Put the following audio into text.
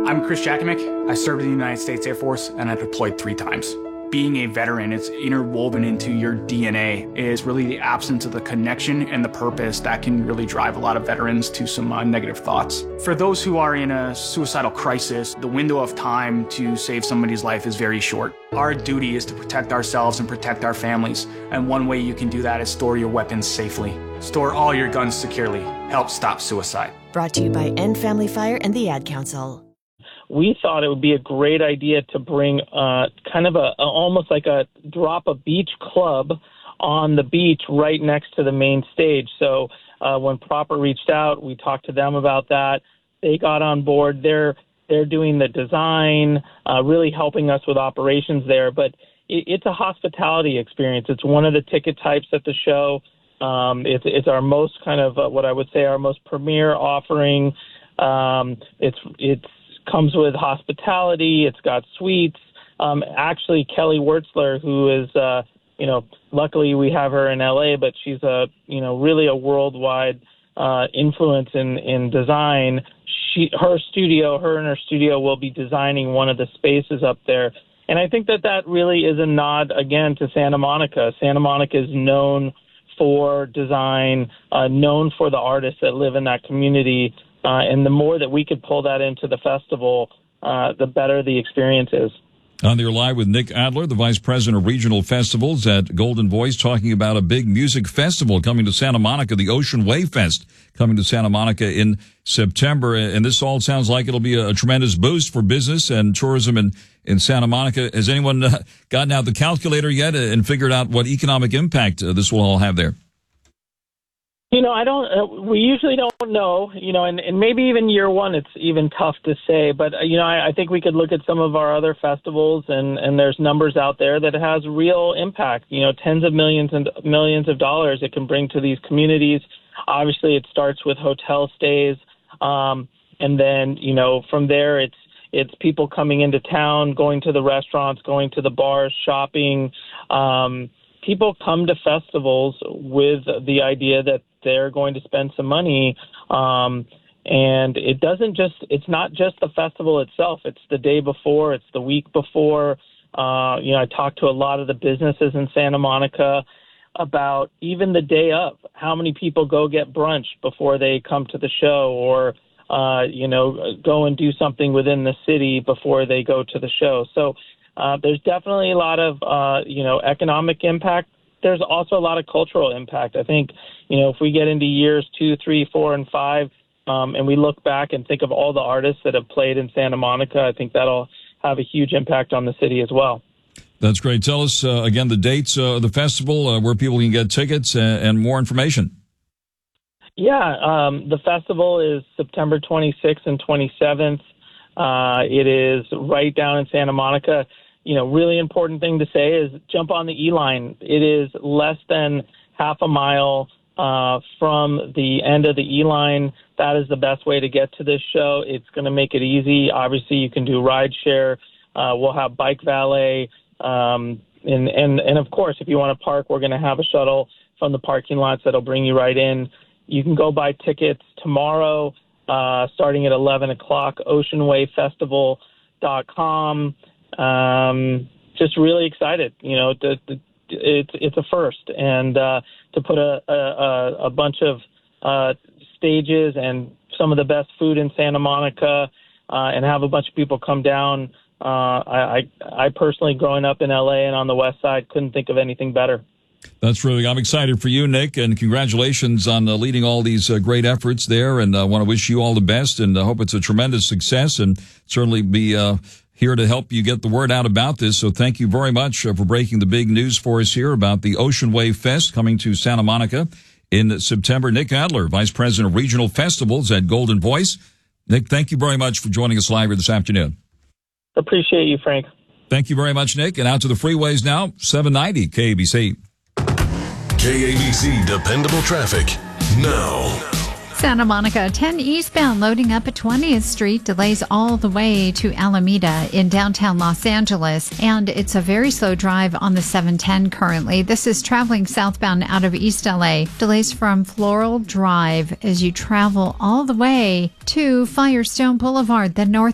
I'm Chris Jakimick. I served in the United States Air Force and I deployed 3 times. Being a veteran, it's interwoven into your DNA, is really the absence of the connection and the purpose that can really drive a lot of veterans to some negative thoughts. For those who are in a suicidal crisis, the window of time to save somebody's life is very short. Our duty is to protect ourselves and protect our families, and one way you can do that is store your weapons safely. Store all your guns securely. Help stop suicide. Brought to you by End Family Fire and the Ad Council. We thought it would be a great idea to bring kind of almost like a drop a beach club on the beach right next to the main stage. So when Proper reached out, we talked to them about that. They got on board. They're doing the design, really helping us with operations there. But it's a hospitality experience. It's one of the ticket types at the show. It's our most kind of what I would say our most premier offering. It's comes with hospitality. It's got suites. Actually, Kelly Wurtzler, who is, luckily we have her in LA, but she's really a worldwide influence in design. Her and her studio will be designing one of the spaces up there. And I think that really is a nod, again, to Santa Monica. Santa Monica is known for design, known for the artists that live in that community. And the more that we could pull that into the festival, the better the experience is. On there live with Nick Adler, the Vice President of Regional Festivals at Golden Voice, talking about a big music festival coming to Santa Monica, the Ocean Wave Fest, coming to Santa Monica in September. And this all sounds like it'll be a tremendous boost for business and tourism in Santa Monica. Has anyone gotten out the calculator yet and figured out what economic impact this will all have there? We usually don't know, and maybe even year one, it's even tough to say. But, I think we could look at some of our other festivals and there's numbers out there that has real impact, tens of millions and millions of dollars it can bring to these communities. Obviously, it starts with hotel stays. And then, from there, it's people coming into town, going to the restaurants, going to the bars, shopping. People come to festivals with the idea that they're going to spend some money. And it's not just the festival itself. It's the day before. It's the week before. I talked to a lot of the businesses in Santa Monica about even the day of, how many people go get brunch before they come to the show, or, go and do something within the city before they go to the show. So there's definitely a lot of, economic impact. There's also a lot of cultural impact. I think, if we get into years 2, 3, 4, and 5, and we look back and think of all the artists that have played in Santa Monica, I think that'll have a huge impact on the city as well. That's great. Tell us, again, the dates of the festival, where people can get tickets and more information. Yeah, the festival is September 26th and 27th. It is right down in Santa Monica. Really important thing to say is jump on the E-line. It is less than half a mile from the end of the E-line. That is the best way to get to this show. It's going to make it easy. Obviously, you can do rideshare. We'll have bike valet. And of course, if you want to park, we're going to have a shuttle from the parking lots that'll bring you right in. You can go buy tickets tomorrow, starting at 11 o'clock, oceanwavefestival.com. Just really excited, it's a first, and to put a bunch of stages and some of the best food in Santa Monica, and have a bunch of people come down. I personally, growing up in LA and on the West Side, couldn't think of anything better. I'm excited for you, Nick, and congratulations on leading all these great efforts there, and I want to wish you all the best, and I hope it's a tremendous success, and certainly be here to help you get the word out about this. So thank you very much for breaking the big news for us here about the Ocean Wave Fest coming to Santa Monica in September. Nick Adler, Vice President of Regional Festivals at Golden Voice. Nick, thank you very much for joining us live here this afternoon. Appreciate you, Frank. Thank you very much, Nick. And out to the freeways now, 790 KABC. KABC Dependable Traffic now. Santa Monica 10 eastbound loading up at 20th Street, delays all the way to Alameda in downtown Los Angeles, and it's a very slow drive on the 710 currently. This is traveling southbound out of East LA. Delays from Floral Drive as you travel all the way to Firestone Boulevard, the north